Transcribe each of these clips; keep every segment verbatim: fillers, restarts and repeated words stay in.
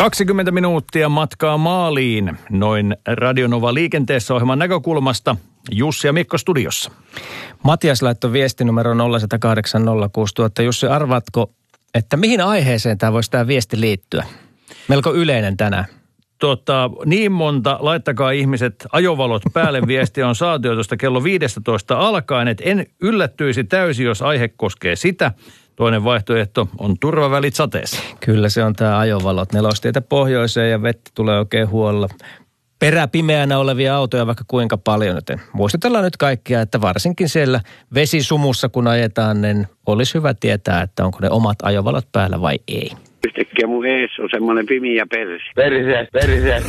kaksikymmentä minuuttia matkaa maaliin. Noin Radionova liikenteessä ohjelman näkökulmasta. Jussi ja Mikko studiossa. Matias laittoi viestinumero nolla yksi nolla kahdeksan nolla kuusi nolla nolla nolla. Jussi, arvaatko, että mihin aiheeseen tämä voisi tämä viesti liittyä? Melko yleinen tänään. Tota, niin monta, laittakaa ihmiset ajovalot päälle, viestiä on saatu jo tuosta kello viisitoista alkaen, että en yllättyisi täysin, jos aihe koskee sitä. Toinen vaihtoehto on turvavälit sateessa. Kyllä se on tämä ajovalot. Nelostietä pohjoiseen ja vettä tulee oikein huolella. Peräpimeänä olevia autoja vaikka kuinka paljon. Joten muistutellaan nyt kaikkia, että varsinkin siellä vesisumussa kun ajetaan, niin olisi hyvä tietää, että onko ne omat ajovalot päällä vai ei. Yhtäkkiä mun ees on semmoinen pimiä persi. Perse, perse.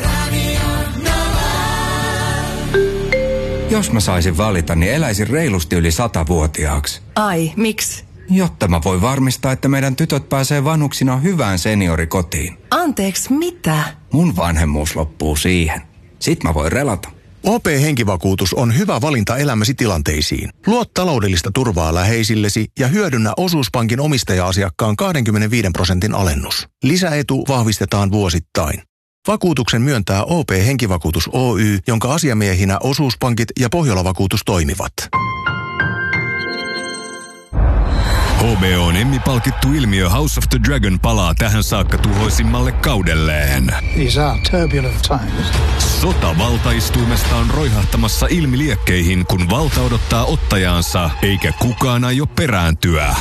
Jos mä saisin valita, niin eläisin reilusti yli satavuotiaaksi. Ai, miksi? Jotta mä voin varmistaa, että meidän tytöt pääsee vanhuksina hyvään seniorikotiin. Anteeksi, mitä? Mun vanhemmuus loppuu siihen. Sit mä voin relata. O P-henkivakuutus on hyvä valinta elämäsi tilanteisiin. Luo taloudellista turvaa läheisillesi ja hyödynnä osuuspankin omistaja-asiakkaan kaksikymmentäviisi prosentin alennus. Lisäetu vahvistetaan vuosittain. Vakuutuksen myöntää O P-henkivakuutus Oy, jonka asiamiehinä osuuspankit ja Pohjola-vakuutus toimivat. H B O:n Emmy-palkittu ilmiö House of the Dragon palaa tähän saakka tuhoisimmalle kaudelleen. These are turbulent times. Sota valtaistuimesta on roihahtamassa ilmiliekkeihin, kun valta odottaa ottajaansa, eikä kukaan aio perääntyä.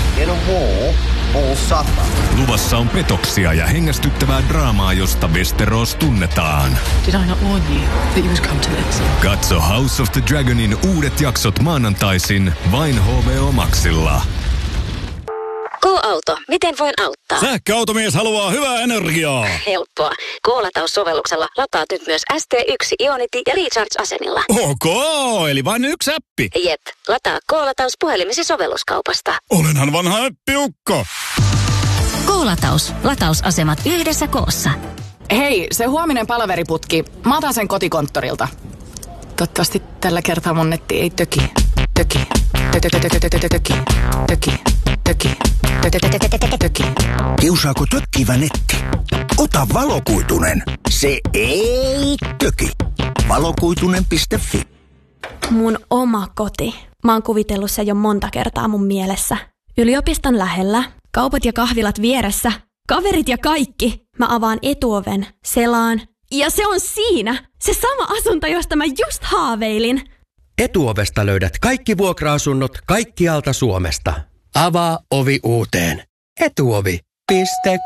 Luvassa on petoksia ja hengästyttävää draamaa, josta Westeros tunnetaan. Did I not warn you that you would come to this? Katso House of the Dragonin uudet jaksot maanantaisin vain H B O Maxilla. K-auto. Miten voin auttaa? Sähköautomies haluaa hyvää energiaa. Helppoa. K-lataussovelluksella lataat nyt myös S T yksi Ionity ja Recharge-asemilla. Ok, eli vain yksi appi. Jep. Lataa K-lataus puhelimesi sovelluskaupasta. Olenhan vanha appiukko. K-lataus. Latausasemat yhdessä koossa. Hei, se huominen palaveriputki. Mä otan sen kotikonttorilta. Toivottavasti tällä kertaa mun netti ei töki. Töki. Töki. Töki. Töki. Töki. Töki. Kiusaako tökkivä netti? Ota valokuitunen. Se ei töki. valokuitunen piste fi. Mun oma koti. Mä oon kuvitellut se jo monta kertaa mun mielessä. Yliopiston lähellä, kaupat ja kahvilat vieressä, kaverit ja kaikki. Mä avaan etuoven, selaan. Ja se on siinä! Se sama asunto, josta mä just haaveilin. Etuovesta löydät kaikki vuokra-asunnot kaikkialta Suomesta. Avaa ovi uuteen. Etuovi piste